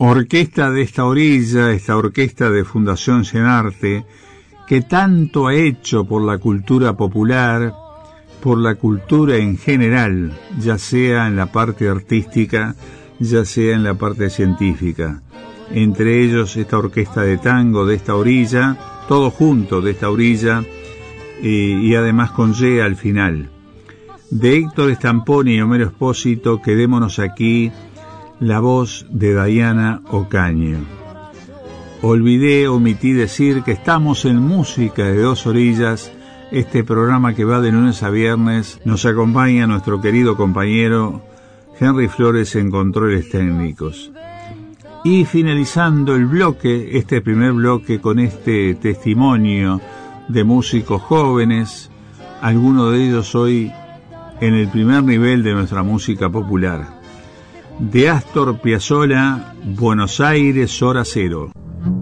Orquesta de esta orilla, esta orquesta de Fundación Llenarte, que tanto ha hecho por la cultura popular, por la cultura en general, ya sea en la parte artística, ya sea en la parte científica. Entre ellos esta orquesta de tango de esta orilla, todo junto de esta orilla, y además con Y al final. De Héctor Stamponi y Homero Espósito, quedémonos aquí la voz de Diana Ocaño. Omití decir que estamos en Música de Dos Orillas, este programa que va de lunes a viernes. Nos acompaña nuestro querido compañero Henry Flores en controles técnicos. Y finalizando el bloque, este primer bloque, con este testimonio de músicos jóvenes, algunos de ellos hoy en el primer nivel de nuestra música popular. De Astor Piazzolla, Buenos Aires, hora cero.